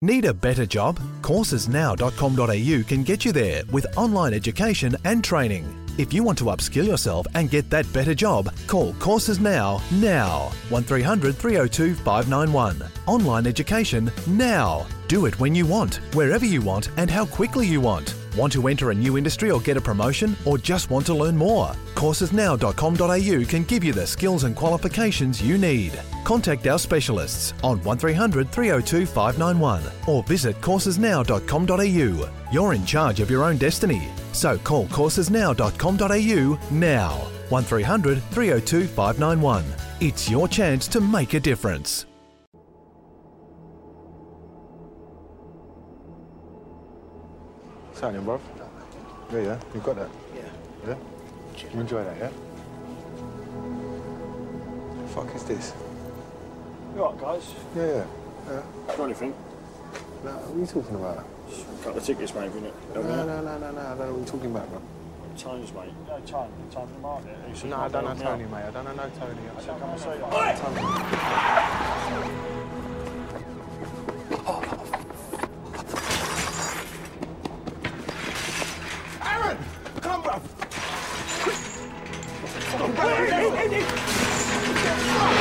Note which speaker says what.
Speaker 1: Need a better job? Coursesnow.com.au can get you there with online education and training. If you want to upskill yourself and get that better job, call Courses Now. 1300 302 591. Online education now. Do it when you want, wherever you want and how quickly you want. Want to enter a new industry or get a promotion, or just want to learn more? Coursesnow.com.au can give you the skills and qualifications you need. Contact our specialists on 1300 302 591 or visit coursesnow.com.au. You're in charge of your own destiny, so call coursesnow.com.au now. 1300 302 591. It's your chance to make a difference.
Speaker 2: Sounding, bruv. Yeah, you got that? Yeah? You enjoy that, yeah? The fuck is this?
Speaker 3: You alright, guys?
Speaker 2: Yeah.
Speaker 3: Got anything?
Speaker 2: No, what are you talking about?
Speaker 3: A couple of tickets, maybe, innit?
Speaker 2: No, I don't know what you're talking about, bro.
Speaker 3: Tones, mate. No, Tone from the market.
Speaker 2: No, I don't know Tony, mate. I don't know Tony. I said,
Speaker 3: come and see you.
Speaker 2: Aaron! Come, bruv!